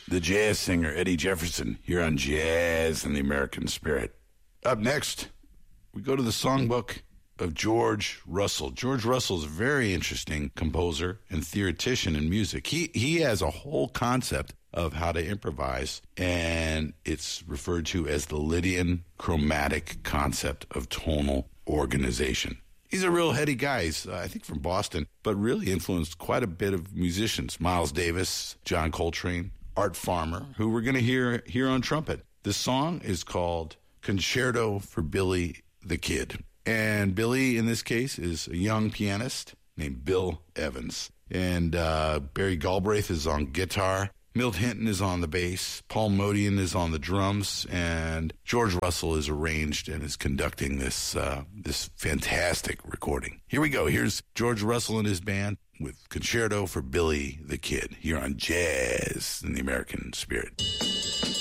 The jazz singer Eddie Jefferson here on Jazz and the American Spirit. Up next, we go to the songbook of George Russell. George Russell is a very interesting composer and theoretician in music. He has a whole concept of how to improvise, and it's referred to as the Lydian chromatic concept of tonal organization. He's a real heady guy. He's, I think, from Boston, but really influenced quite a bit of musicians. Miles Davis, John Coltrane, Art Farmer, who we're going to hear here on trumpet. The song is called Concerto for Billy the Kid. And Billy, in this case, is a young pianist named Bill Evans. And Barry Galbraith is on guitar. Milt Hinton is on the bass. Paul Motian is on the drums. And George Russell is arranged and is conducting this fantastic recording. Here we go. Here's George Russell and his band with Concerto for Billy the Kid here on Jazz in the American Spirit.